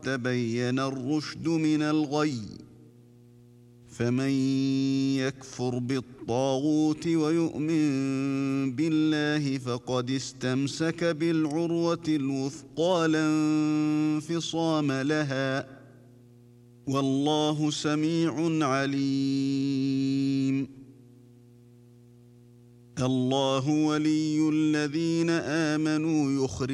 تبين الرشد من الغي فمن يكفر بالطاغوت ويؤمن بالله فقد استمسك بالعروة الوثقى لا انفصام لها والله سميع عليم الله ولي الذين آمنوا